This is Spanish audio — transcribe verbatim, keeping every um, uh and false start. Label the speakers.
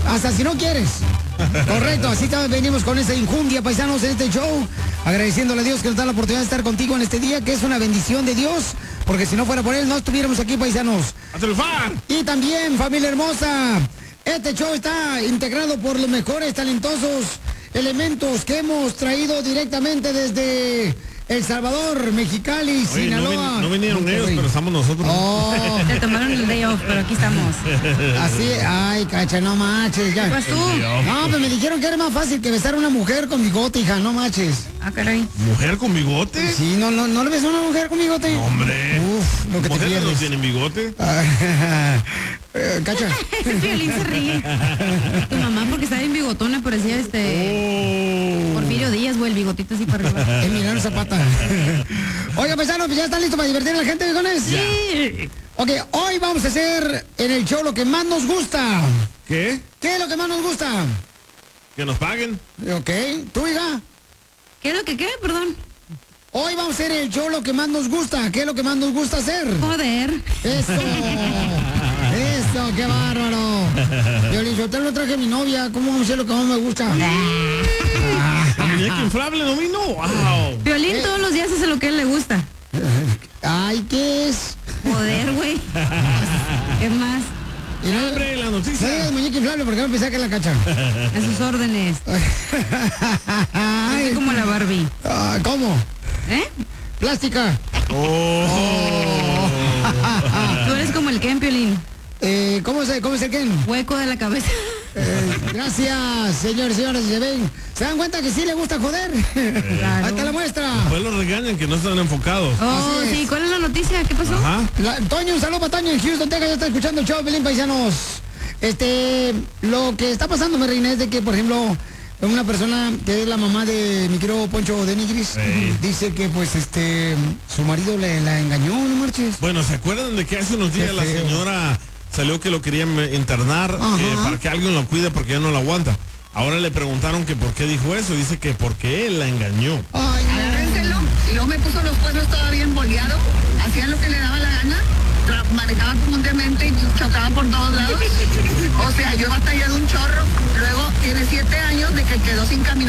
Speaker 1: Hasta si no quieres. Correcto, así también venimos con esta injundia, paisanos, en este show. Agradeciéndole a Dios que nos da la oportunidad de estar contigo en este día, que es una bendición de Dios. Porque si no fuera por él, no estuviéramos aquí, paisanos. Y también, familia hermosa, este show está integrado por los mejores talentosos elementos que hemos traído directamente desde El Salvador, Mexicali,
Speaker 2: Oye,
Speaker 1: Sinaloa.
Speaker 2: No, vin no vinieron ellos, pero estamos nosotros.
Speaker 1: Oh.
Speaker 3: Te tomaron el day off, pero aquí estamos.
Speaker 1: Así, ay, cacha, no manches. Ya.
Speaker 3: Pues tú.
Speaker 1: No, pues me dijeron que era más fácil que besar a una mujer con bigote, hija, no manches.
Speaker 3: Ah, caray.
Speaker 2: ¿Mujer con bigote?
Speaker 1: Sí, no, no, ¿no le ves a una mujer con bigote?
Speaker 2: No, hombre.
Speaker 1: Uf, lo que te
Speaker 2: ¿Mujeres
Speaker 1: pierdes.
Speaker 2: no tienen bigote?
Speaker 1: Eh, cacha.
Speaker 3: Ese Piolín se ríe. Tu mamá, porque estaba en bigotona, parecía este...
Speaker 2: Oh.
Speaker 3: Porfirio Díaz, güey, el bigotito así para arriba.
Speaker 1: Emiliano Zapata. Oiga, paisanos, ¿ya están listos para divertir a la gente, viejones?
Speaker 3: Sí.
Speaker 1: Ok, hoy vamos a hacer en el show lo que más nos gusta.
Speaker 2: ¿Qué?
Speaker 1: ¿Qué es lo que más nos gusta?
Speaker 2: ¿Que nos paguen?
Speaker 1: Ok, ¿tú, hija?
Speaker 3: ¿Qué es lo que qué? Perdón.
Speaker 1: Hoy vamos a hacer el show lo que más nos gusta. ¿Qué es lo que más nos gusta hacer?
Speaker 3: Joder.
Speaker 1: Eso. Eso, qué bárbaro. Yo le dije, yo no traje a mi novia. ¿Cómo vamos a hacer lo que más me gusta?
Speaker 2: ¿La muñeca inflable no vino? ¡Wow!
Speaker 3: Piolín
Speaker 1: Eh.
Speaker 3: todos los días hace lo que a él le gusta.
Speaker 1: Ay, ¿qué es?
Speaker 3: Joder, güey. ¿Qué más?
Speaker 1: Y no,
Speaker 2: ¡Hombre, la
Speaker 1: sí,
Speaker 2: noticia!
Speaker 1: es muñeca inflable, porque no pensé que la cachan.
Speaker 3: A sus órdenes.
Speaker 1: Ay,
Speaker 3: Así como la Barbie.
Speaker 1: ah, ¿cómo?
Speaker 3: ¿Eh?
Speaker 1: Plástica.
Speaker 2: Oh.
Speaker 3: Tú eres como el Ken, Piolín.
Speaker 1: Eh, ¿cómo, se, ¿Cómo es el Ken?
Speaker 3: Hueco de la cabeza.
Speaker 1: Eh, gracias, señores y señoras. ¿Se ven? ¿Se dan cuenta que sí le gusta joder?
Speaker 3: Claro.
Speaker 1: Ahí está la muestra.
Speaker 2: Pues los regañan que no están enfocados.
Speaker 3: Oh,
Speaker 1: Así es.
Speaker 3: sí. ¿Cuál es la noticia? ¿Qué pasó?
Speaker 2: Ajá.
Speaker 1: La- Toño, un saludo para Toño en Houston, Texas, ya está escuchando el show, Belín, paisanos. Este, lo que está pasando, mi reina, es de que, por ejemplo, una persona que es la mamá de mi querido Poncho de Nigris,
Speaker 2: Sí.
Speaker 1: dice que, pues, este, su marido le, la engañó, no marches.
Speaker 2: Bueno, ¿se acuerdan de que hace unos días
Speaker 1: Qué
Speaker 2: la
Speaker 1: feo.
Speaker 2: señora salió que lo querían eh, internar
Speaker 1: Ajá.
Speaker 2: eh, para que alguien lo cuide porque ya no lo aguanta? Ahora le preguntaron que por qué dijo eso. Dice que porque él la engañó.
Speaker 1: Ay, no.
Speaker 4: Agárrenselo. Y luego me puso los cuernos todavía emboleados. Hacía lo que le daba la gana. Tra- Manejaba como un demente y chocaba por todos lados. O sea, yo he batallado un chorro. Luego tiene siete años de que quedó sin caminar.